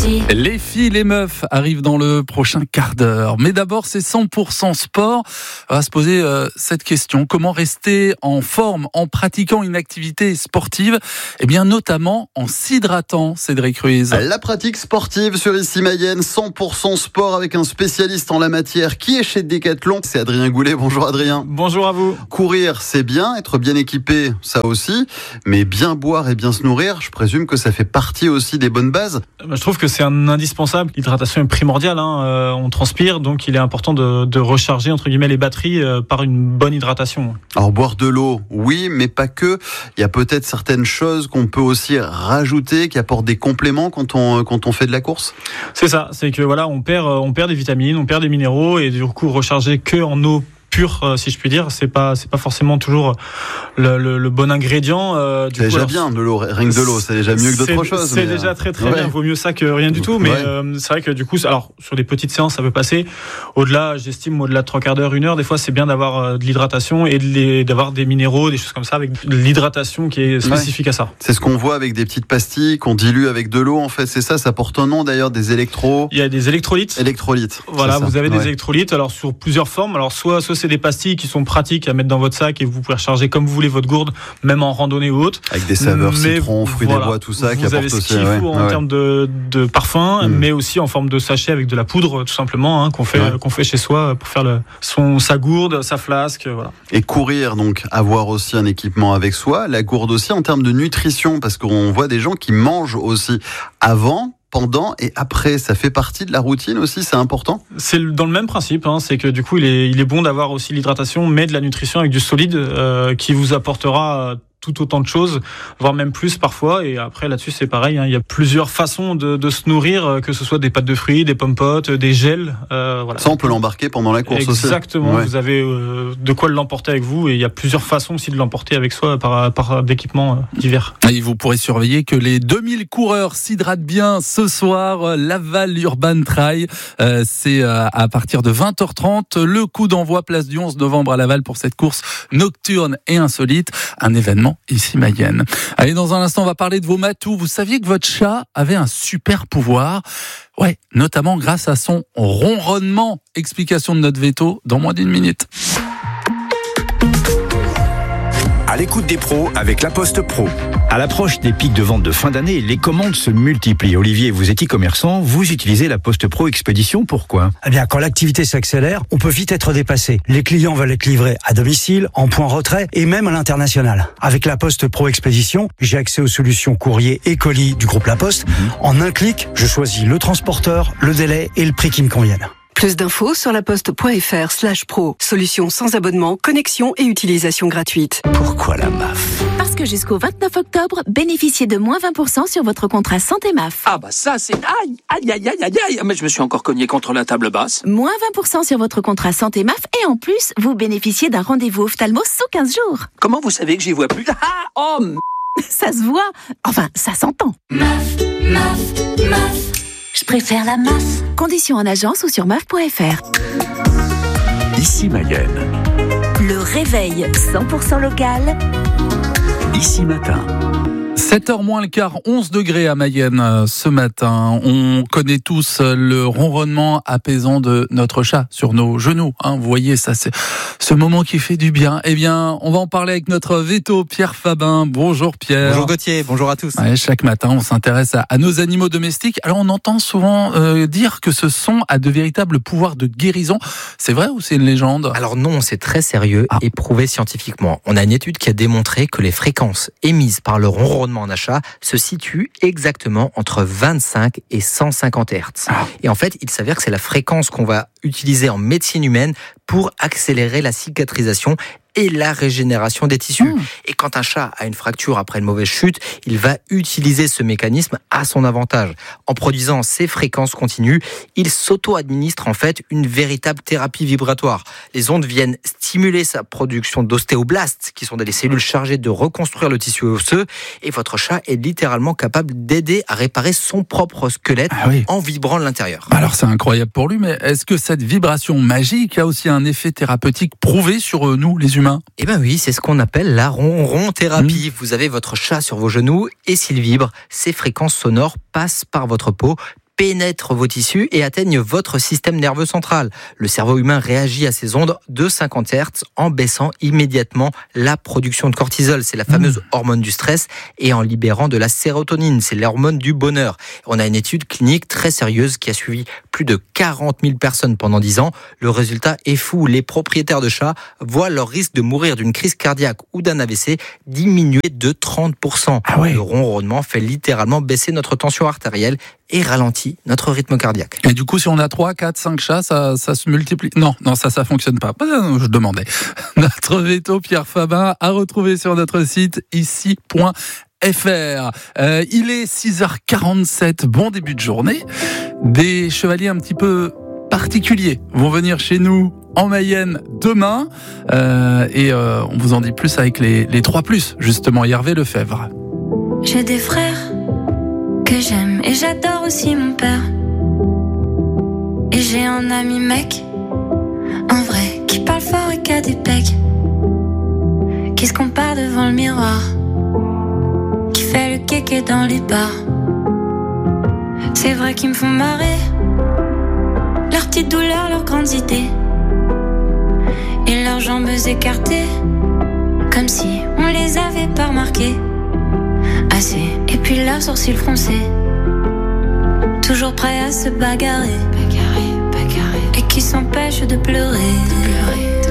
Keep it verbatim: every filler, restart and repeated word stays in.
aussi. Les filles, les meufs arrivent dans le prochain quart d'heure. Mais d'abord, c'est cent pour cent sport. On va se poser euh, cette question. Comment rester en forme en pratiquant une activité sportive? Eh bien, notamment en s'hydratant, Cédric Ruiz. La pratique sportive sur Ici Mayenne, cent pour cent sport avec un spécialiste en la matière qui est chez Decathlon. C'est Adrien Goulet. Bonjour Adrien. Bonjour à vous. Courir, c'est bien. Être bien équipé, ça aussi. Mais bien boire et bien se nourrir, je présume que ça fait partie aussi des bonnes bases. Je trouve que c'est un indispensable. L'hydratation est primordiale. Hein. Euh, on transpire, donc il est important de, de recharger entre guillemets les batteries euh, par une bonne hydratation. Alors boire de l'eau, oui, mais pas que. Il y a peut-être certaines choses qu'on peut aussi rajouter, qui apportent des compléments quand on quand on fait de la course. C'est ça. C'est que voilà, on perd on perd des vitamines, on perd des minéraux, et du coup recharger que en eau pur, si je puis dire, c'est pas c'est pas forcément toujours le, le, le bon ingrédient. Euh, du c'est coup, déjà alors, bien de l'eau, rien que de l'eau, c'est déjà mieux que d'autres c'est, choses. C'est mais déjà très très ouais. bien. Vaut mieux ça que rien du tout. Mais ouais. euh, c'est vrai que du coup, alors sur des petites séances, ça peut passer. Au-delà, j'estime au-delà de trois quarts d'heure, une heure, des fois, c'est bien d'avoir euh, de l'hydratation et de les, d'avoir des minéraux, des choses comme ça, avec de l'hydratation qui est spécifique ouais. à ça. C'est ce qu'on voit avec des petites pastilles qu'on dilue avec de l'eau. En fait, c'est ça. Ça porte un nom d'ailleurs, des électros. Il y a des électrolytes. Électrolytes. Voilà, vous avez ouais. des électrolytes. Alors sur plusieurs formes. Alors soit soit c'est des pastilles qui sont pratique à mettre dans votre sac et vous pouvez recharger comme vous voulez votre gourde, même en randonnée ou autre. Avec des saveurs mais citron, fruits voilà, des bois, tout ça. Vous qui avez ce qu'il aussi, faut ouais. en ouais. termes de, de parfum, mmh. mais aussi en forme de sachet avec de la poudre, tout simplement, hein, qu'on fait ouais. qu'on fait chez soi pour faire le, son sa gourde, sa flasque, voilà. Et courir, donc avoir aussi un équipement avec soi. La gourde aussi en termes de nutrition, parce qu'on voit des gens qui mangent aussi avant, pendant et après, ça fait partie de la routine aussi, c'est important. C'est dans le même principe, hein, c'est que du coup, il est, il est bon d'avoir aussi l'hydratation, mais de la nutrition avec du solide euh, qui vous apportera tout autant de choses, voire même plus parfois. Et après, là-dessus, c'est pareil. Hein, il y a plusieurs façons de, de se nourrir, que ce soit des pâtes de fruits, des pommes-potes, des gels. Euh, voilà. Ça, on peut l'embarquer pendant la course Exactement, aussi. Exactement. Ouais. Vous avez euh, de quoi l'emporter avec vous. Et il y a plusieurs façons aussi de l'emporter avec soi par, par d'équipements euh, divers. Et vous pourrez surveiller que les deux mille coureurs s'hydratent bien ce soir. Laval Urban Trail, euh, c'est euh, à partir de vingt heures trente. Le coup d'envoi, place du onze novembre à Laval pour cette course nocturne et insolite. Un événement Ici Mayenne. Allez, dans un instant, on va parler de vos matous. Vous saviez que votre chat avait un super pouvoir? Ouais, notamment grâce à son ronronnement. Explication de notre veto dans moins d'une minute. À l'écoute des pros avec La Poste Pro. À l'approche des pics de vente de fin d'année, les commandes se multiplient. Olivier, vous êtes e-commerçant, vous utilisez La Poste Pro Expédition, pourquoi ? Eh bien, quand l'activité s'accélère, on peut vite être dépassé. Les clients veulent être livrés à domicile, en point retrait et même à l'international. Avec La Poste Pro Expédition, j'ai accès aux solutions courrier et colis du groupe La Poste. Mmh. En un clic, je choisis le transporteur, le délai et le prix qui me conviennent. Plus d'infos sur laposte.fr slash pro. Solution sans abonnement, connexion et utilisation gratuite. Pourquoi la M A F ? Parce que jusqu'au vingt-neuf octobre, bénéficiez de moins vingt pour cent sur votre contrat santé M A F. Ah bah ça c'est... Aïe, aïe, aïe, aïe, aïe, aïe. Mais je me suis encore cogné contre la table basse. Moins vingt pour cent sur votre contrat santé M A F et en plus, vous bénéficiez d'un rendez-vous ophtalmo sous quinze jours. Comment vous savez que j'y vois plus ? Ah, oh m... Ça se voit. Enfin, ça s'entend. M A F, M A F, M A F. Je préfère la M A F. Conditions en agence ou sur M A F point F R. Ici Mayenne. Le réveil cent pour cent local. Ici Matin. sept heures moins le quart, onze degrés à Mayenne ce matin. On connaît tous le ronronnement apaisant de notre chat sur nos genoux. Hein, vous voyez, ça, c'est ce moment qui fait du bien. Eh bien, on va en parler avec notre veto, Pierre Fabin. Bonjour Pierre. Bonjour Gauthier, bonjour à tous. Ouais, chaque matin, on s'intéresse à, à nos animaux domestiques. Alors, on entend souvent euh, dire que ce sont a de véritables pouvoirs de guérison. C'est vrai ou c'est une légende ? Alors non, c'est très sérieux ah. et prouvé scientifiquement. On a une étude qui a démontré que les fréquences émises par le ronronnement en achat se situe exactement entre vingt-cinq et cent cinquante hertz. Ah. Et en fait, il s'avère que c'est la fréquence qu'on va utiliser en médecine humaine pour accélérer la cicatrisation et la régénération des tissus. Mmh. Et quand un chat a une fracture après une mauvaise chute, il va utiliser ce mécanisme à son avantage. En produisant ces fréquences continues, il s'auto-administre en fait une véritable thérapie vibratoire. Les ondes viennent stimuler sa production d'ostéoblastes, qui sont des cellules chargées de reconstruire le tissu osseux, et votre chat est littéralement capable d'aider à réparer son propre squelette ah oui. en vibrant de l'intérieur. Alors c'est incroyable pour lui, mais est-ce que cette vibration magique a aussi un effet thérapeutique prouvé sur nous, les humains ? Eh bien oui, c'est ce qu'on appelle la ronron-thérapie. Mmh. Vous avez votre chat sur vos genoux et s'il vibre, ces fréquences sonores passent par votre peau, pénètrent vos tissus et atteignent votre système nerveux central. Le cerveau humain réagit à ces ondes de cinquante hertz en baissant immédiatement la production de cortisol, c'est la fameuse mmh. hormone du stress, et en libérant de la sérotonine, c'est l'hormone du bonheur. On a une étude clinique très sérieuse qui a suivi plus de quarante mille personnes pendant dix ans. Le résultat est fou. Les propriétaires de chats voient leur risque de mourir d'une crise cardiaque ou d'un A V C diminuer de trente pour cent. Ah ouais. Le ronronnement fait littéralement baisser notre tension artérielle et ralentit notre rythme cardiaque. Et du coup, si on a trois, quatre, cinq chats, ça, ça se multiplie. Non, non, ça, ça fonctionne pas. Je demandais. Notre veto, Pierre Famin, à retrouver sur notre site ici point f r. Euh, il est six heures quarante-sept. Bon début de journée. Des chevaliers un petit peu particuliers vont venir chez nous en Mayenne demain. Euh, et euh, on vous en dit plus avec les, les trois plus, justement, Hervé Lefebvre. J'ai des frères que j'aime et j'adore aussi mon père. Et j'ai un ami mec, un vrai, qui parle fort et qui a des pecs, qui se compare devant le miroir, qui fait le kéké dans les bars. C'est vrai qu'ils me font marrer, leurs petites douleurs, leurs grandes idées, et leurs jambes écartées, comme si on les avait pas remarquées assez. Et puis leurs sourcils froncés, toujours prêts à se bagarrer, bagarrer, bagarrer, et qui s'empêchent de pleurer, de pleurer.